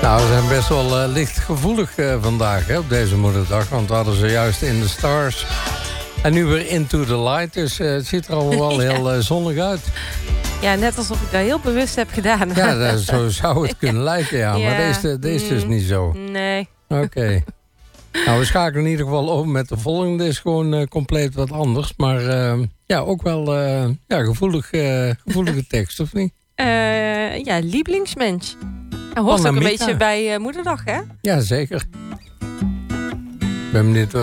Nou, we zijn best wel lichtgevoelig vandaag hè, op deze moederdag. Want we hadden zojuist In the Stars. En nu weer Into the Light. Dus het ziet er allemaal wel heel zonnig uit. Ja, net alsof ik dat heel bewust heb gedaan. Ja, zo zou het kunnen lijken, ja. Maar deze is dus niet zo. Nee. Oké. Nou, we schakelen in ieder geval over met de volgende. Dit is gewoon compleet wat anders. Maar ja, ook wel gevoelige tekst, of niet? Ja, lievelingsmens. En hoort ook een beetje bij Moederdag, hè? Ja, zeker. Ik ben benieuwd